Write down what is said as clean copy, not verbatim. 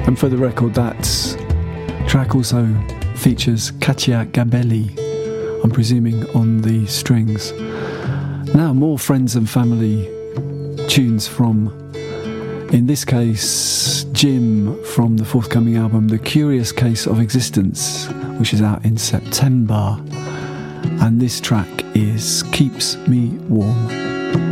And for the record, that track also features Katia Gabelli, I'm presuming, on the strings. Now, more friends and family tunes from, in this case, Jim from the forthcoming album The Curious Case of Existence, which is out in September. And this track is Keeps Me Warm.